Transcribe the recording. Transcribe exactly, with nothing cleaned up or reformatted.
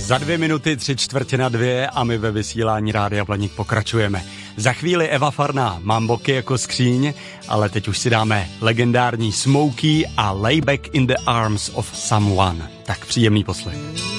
Za dvě minuty, tři čtvrtě na dvě a my ve vysílání Rádia Blaník pokračujeme. Za chvíli Eva Farná, mám boky jako skříň, ale teď už si dáme legendární Smokey a Lay Back in the Arms of Someone. Tak příjemný poslech.